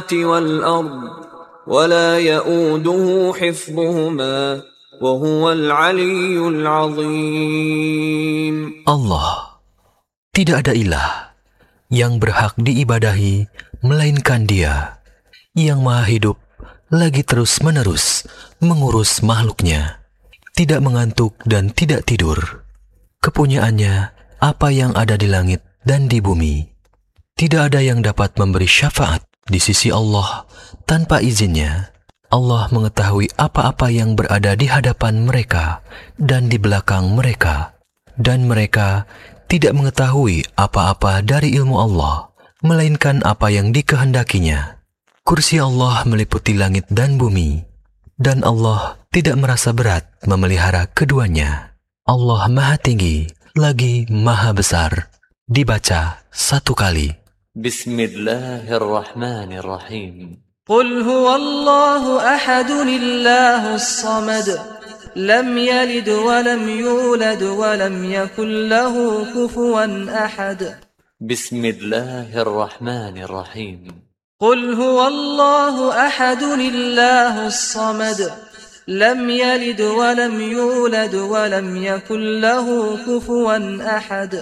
والأرض ولا يؤوده حفظهما وهو العلي العظيم. Allah, tidak ada ilah yang berhak diibadahi melainkan Dia, yang maha hidup lagi terus-menerus mengurus makhluknya, tidak mengantuk dan tidak tidur. Kepunyaannya apa yang ada di langit dan di bumi. Tidak ada yang dapat memberi syafaat di sisi Allah tanpa izinnya. Allah mengetahui apa-apa yang berada di hadapan mereka dan di belakang mereka. Dan mereka tidak mengetahui apa-apa dari ilmu Allah, melainkan apa yang dikehendakinya. Kursi Allah meliputi langit dan bumi, dan Allah tidak merasa berat memelihara keduanya. Allah Maha Tinggi, lagi Maha Besar. Dibaca satu kali. Bismillahirrahmanirrahim. قل هو الله أحد الله الصمد لم يلد ولم يولد ولم يكن له كفوا أحد. Bismillahirrahmanirrahim. قل هو الله أحد الله الصمد لم يلد ولم يولد ولم يكن له كفوا أحد.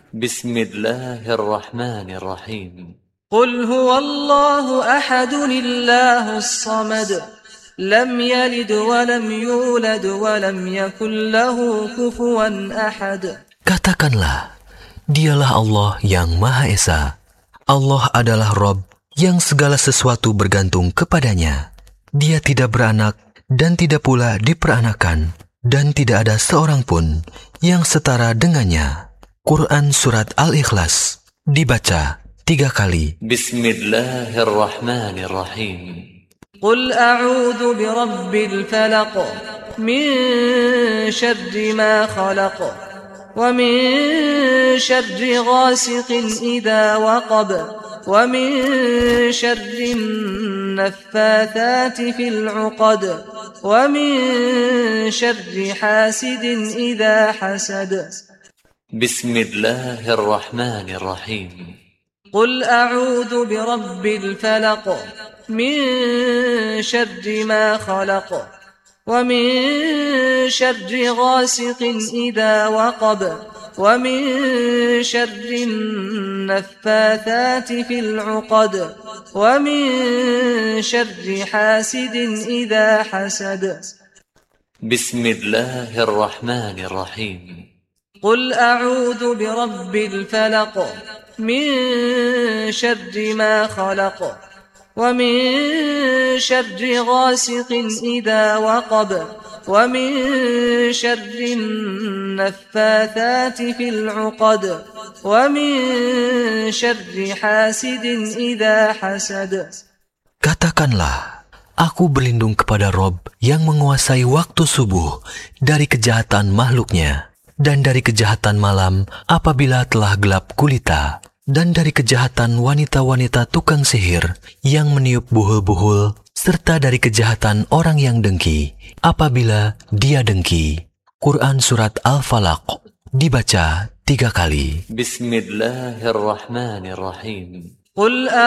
Bismillahirrahmanirrahim. قل هو الله أحد الله الصمد لم يلد ولم يولد ولم يكن له كفوا أحد. Katakanlah, Dialah Allah yang Maha Esa. Allah adalah Rabb yang segala sesuatu bergantung kepadanya. Dia tidak beranak dan tidak pula diperanakan, dan tidak ada seorang pun yang setara dengannya. Quran Surat Al-Ikhlas, dibaca 3 kali. Bismillahirrahmanirrahim. قل أعوذ برب الفلق من شر ما خلق ومن شر غاسق إذا وقب ومن شر النفاثات في العقد ومن شر حاسد إذا حسد. Bismillahirrahmanirrahim. قل أعوذ برب الفلق من شر ما خلق ومن شر غاسق إذا وقب ومن شر النفاثات في العقد ومن شر حاسد إذا حسد. Bismillahirrahmanirrahim. قل أعوذ برب الفلق من شر ما خلق ومن شر غاسق إذا وقب ومن شر النفاثات في العقد ومن شر حاسد إذا حسد. Katakanlah, aku berlindung kepada Rabb yang menguasai waktu subuh dari kejahatan makhluknya, dan dari kejahatan malam apabila telah gelap gulita, dan dari kejahatan wanita-wanita tukang sihir yang meniup buhul-buhul, serta dari kejahatan orang yang dengki apabila dia dengki. Quran Surat Al-Falaq, dibaca 3 kali. Bismillahirrahmanirrahim. قل